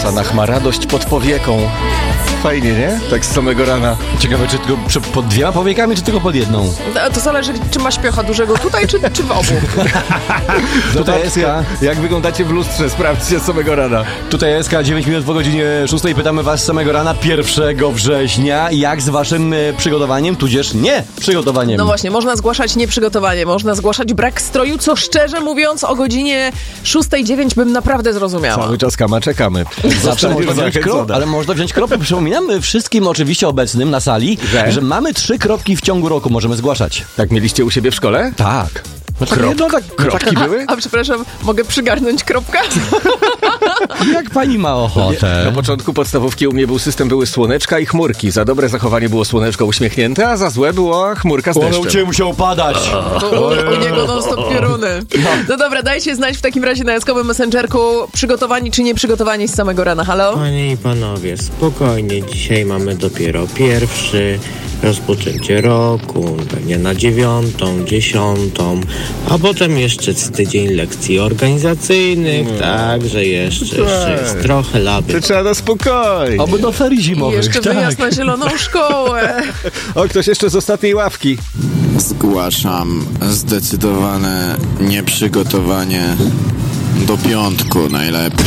Szanach ma radość pod powieką. Fajnie, nie? Tak z samego rana. Ciekawe, czy tylko pod dwiema powiekami, czy tylko pod jedną? To zależy, czy ma śpiocha dużego tutaj, czy w obu. Tutaj SK. Jak wyglądacie w lustrze, sprawdźcie z samego rana. Tutaj SK, 9 minut po godzinie 6. Pytamy was z samego rana 1 września, jak z waszym przygotowaniem, tudzież nie przygotowaniem. No właśnie, można zgłaszać nieprzygotowanie, można zgłaszać brak stroju, co szczerze mówiąc o godzinie 6:09 bym naprawdę zrozumiała. Cały czas czekamy. Zawsze można wziąć zachęcona. ale można wziąć kropkę. Przypominam wszystkim oczywiście obecnym na sali, że mamy 3 kropki w ciągu roku, możemy zgłaszać. Tak mieliście u siebie w szkole? Tak. Kropki były? A przepraszam, mogę przygarnąć kropkę? Jak pani ma ochotę? Na początku podstawówki u mnie był system, były słoneczka i chmurki. Za dobre zachowanie było słoneczko uśmiechnięte, a za złe była chmurka z deszczem. musiał padać. U niego non-stop pioruny. No dobra, dajcie znać w takim razie na jaskowym messengerku, przygotowani czy nieprzygotowani z samego rana. Halo? Panie i panowie, spokojnie, dzisiaj mamy dopiero pierwszy, rozpoczęcie roku, pewnie na 9., 10., a potem jeszcze tydzień lekcji organizacyjnych, także jeszcze jest trochę laby. To trzeba na spokojnie. Oby do ferii I zimowych, jeszcze tak. wyjazd na zieloną szkołę. O, ktoś jeszcze z ostatniej ławki. Zgłaszam zdecydowane nieprzygotowanie do piątku najlepiej.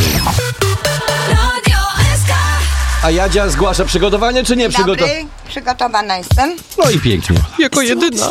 A Jadzia zgłasza przygotowanie czy nie przygotowanie? Dobry, przygotowana jestem. No i pięknie. Jako jedyna.